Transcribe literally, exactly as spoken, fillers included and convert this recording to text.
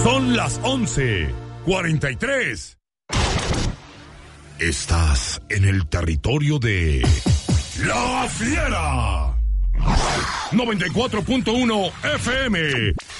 Son las once cuarenta y tres. Estás en el territorio de La Fiera. noventa y cuatro punto uno F M.